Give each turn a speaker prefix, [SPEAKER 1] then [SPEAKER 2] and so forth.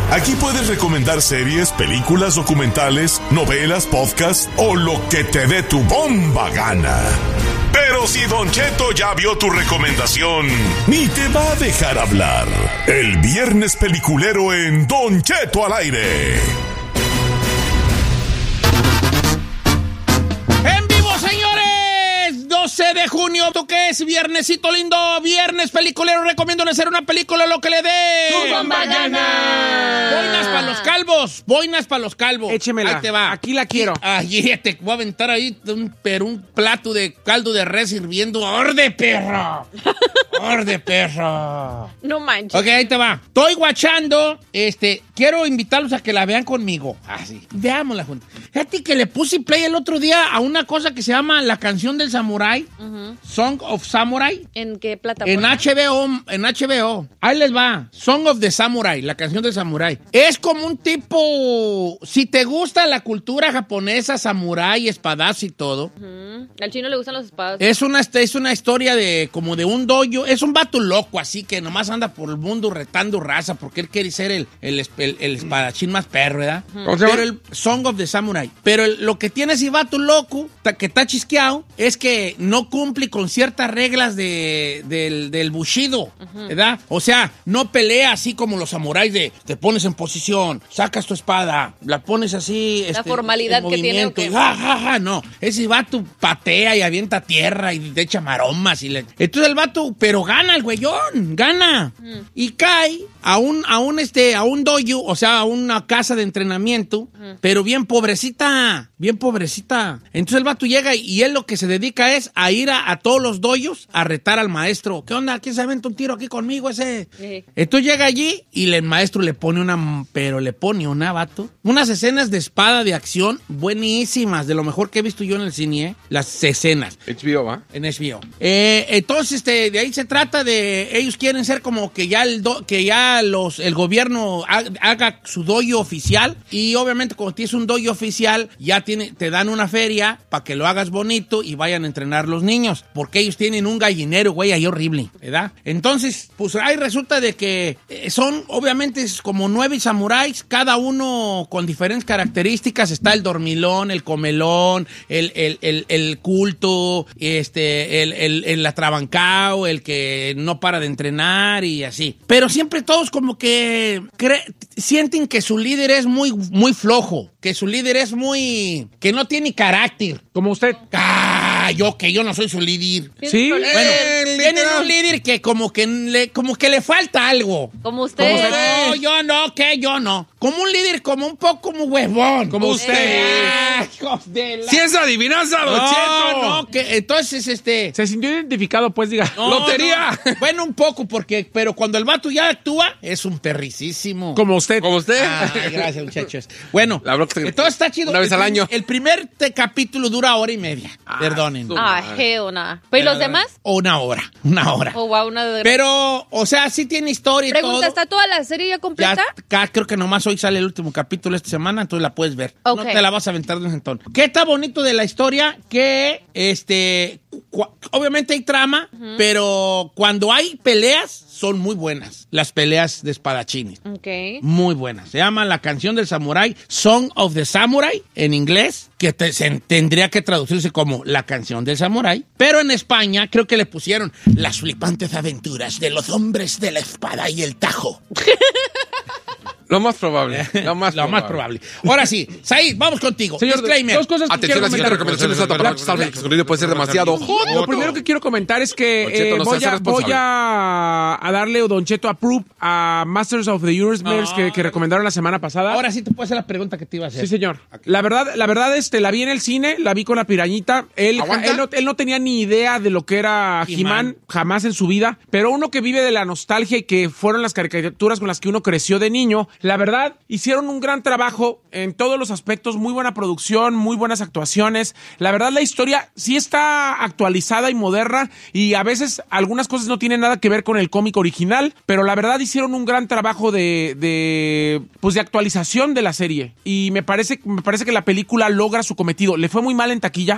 [SPEAKER 1] Aquí puedes recomendar series, películas, documentales, novelas, podcasts o lo que te dé tu bomba gana. Pero si Don Cheto ya vio tu recomendación, ni te va a dejar hablar. El viernes peliculero en Don Cheto al aire.
[SPEAKER 2] ¡En vivo, señores! 12 de junio, ¿tú qué es? Viernesito lindo, viernes peliculero. Recomiendo hacer una película lo que le dé.
[SPEAKER 3] ¡Tu bomba gana!
[SPEAKER 2] Boinas para los calvos, boinas para los calvos.
[SPEAKER 3] Échemela.
[SPEAKER 2] Ahí te va.
[SPEAKER 3] Aquí la quiero.
[SPEAKER 2] Ahí te voy a aventar ahí un plato de caldo de res hirviendo. ¡Orde, perro! ¡Orde, perro!
[SPEAKER 4] No manches.
[SPEAKER 2] Ok, ahí te va. Estoy guachando. Quiero invitarlos a que la vean conmigo. Así. Veámosla juntos. Fíjate que le puse play el otro día a una cosa que se llama La Canción del Samurai. Song of Samurai.
[SPEAKER 4] ¿En qué plataforma?
[SPEAKER 2] En HBO. Ahí les va. Song of the Samurai, La Canción del Samurai. Es como un tipo... Si te gusta la cultura japonesa, samurai, espadazo y todo.
[SPEAKER 4] Al chino le gustan los espadas.
[SPEAKER 2] Es una historia de como de un dojo. Es un vato loco, así que nomás anda por el mundo retando raza porque él quiere ser el espadachín más perro, ¿verdad? Pero el Song of the Samurai. Pero lo que tiene ese vato loco, que está chisqueado, es que no cumple con ciertas reglas del bushido, ¿verdad? O sea, no pelea así como los samuráis de te pones en posición, sacas tu espada, la pones así.
[SPEAKER 4] La formalidad que tiene.
[SPEAKER 2] Okay. No. Ese vato patea y avienta tierra y te echa maromas. Entonces el vato, pero gana el güeyón, gana. Y cae a un dojo, o sea, a una casa de entrenamiento, pero bien pobrecita. Entonces el vato llega y él lo que se dedica es a ir a todos los dojos a retar al maestro. ¿Qué onda? ¿Quién se aventa un tiro aquí conmigo ese? Entonces llega allí y el maestro le pone vato, unas escenas de espada de acción buenísimas, de lo mejor que he visto yo en el cine, las escenas.
[SPEAKER 3] HBO, ¿va?
[SPEAKER 2] En HBO. Entonces, de ahí se trata de, ellos quieren ser como que ya el gobierno haga su dojo oficial, y obviamente cuando tienes un dojo oficial, ya te dan una feria para que lo hagas bonito y vayan a entrenar los niños, porque ellos tienen un gallinero, güey, ahí horrible, ¿verdad? Entonces, pues ahí resulta de que son, obviamente, como 9 samuráis, cada uno con diferentes características. Está el dormilón, el comelón, el culto, el atrabancao, el que no para de entrenar y así. Pero siempre todos como que sienten que su líder es muy, muy flojo, que su líder es que no tiene carácter.
[SPEAKER 3] Como usted.
[SPEAKER 2] Yo no soy su líder.
[SPEAKER 3] ¿Sí?
[SPEAKER 2] Bueno, tienen un líder que como que le falta algo.
[SPEAKER 4] Como usted.
[SPEAKER 2] No, yo no. Como un líder como un poco como huevón.
[SPEAKER 3] Como usted.
[SPEAKER 2] Hijos de la...
[SPEAKER 3] Si es adivinanza, Don Cheto.
[SPEAKER 2] No, que entonces
[SPEAKER 3] Se sintió identificado, pues, diga.
[SPEAKER 2] No,
[SPEAKER 3] ¡Lotería!
[SPEAKER 2] No. Bueno, un poco, pero cuando el vato ya actúa, es un perricísimo.
[SPEAKER 3] Como usted.
[SPEAKER 2] Ay, gracias, muchachos. Bueno, entonces está chido.
[SPEAKER 3] Una vez al año.
[SPEAKER 2] El primer capítulo dura 1:30. Perdonen.
[SPEAKER 4] Nada. ¿Pero y los demás?
[SPEAKER 2] Una hora.
[SPEAKER 4] Oh, wow,
[SPEAKER 2] Pero, o sea, sí tiene historia y todo.
[SPEAKER 4] Pregunta, ¿está toda la serie ya completa?
[SPEAKER 2] Creo que nomás hoy sale el último capítulo esta semana, entonces la puedes ver.
[SPEAKER 4] Okay.
[SPEAKER 2] No te la vas a aventar de un sentón. ¿Qué está bonito de la historia? Que, obviamente hay trama, pero cuando hay peleas, son muy buenas. Las peleas de espadachines.
[SPEAKER 4] Ok.
[SPEAKER 2] Muy buenas. Se llama La Canción del Samurai, Song of the Samurai, en inglés, que tendría que traducirse como La Canción del Samurai. Pero en España creo que le pusieron Las flipantes aventuras de los hombres de la espada y el tajo.
[SPEAKER 3] Lo más probable. Lo más
[SPEAKER 2] probable. Ahora sí, Said, vamos contigo.
[SPEAKER 3] Señor,
[SPEAKER 2] disclaimer.
[SPEAKER 3] Dos cosas que
[SPEAKER 1] Atención,
[SPEAKER 3] quiero
[SPEAKER 1] la siguiente
[SPEAKER 3] comentar.
[SPEAKER 1] recomendación puede ser demasiado joto.
[SPEAKER 3] Lo primero que quiero comentar es que voy a darle Don Cheto approve a Masters of the Universe que recomendaron la semana pasada.
[SPEAKER 2] Ahora sí te puedo hacer la pregunta que te iba a hacer.
[SPEAKER 3] Sí, señor. La verdad, la vi en el cine, la vi con la pirañita. Él no tenía ni idea de lo que era He-Man, jamás en su vida. Pero uno que vive de la nostalgia y que fueron las caricaturas con las que uno creció de niño, la verdad, hicieron un gran trabajo en todos los aspectos, muy buena producción, muy buenas actuaciones. La verdad, la historia sí está actualizada y moderna y a veces algunas cosas no tienen nada que ver con el cómic original, pero la verdad hicieron un gran trabajo de actualización de la serie y me parece que la película logra su cometido. Le fue muy mal en taquilla.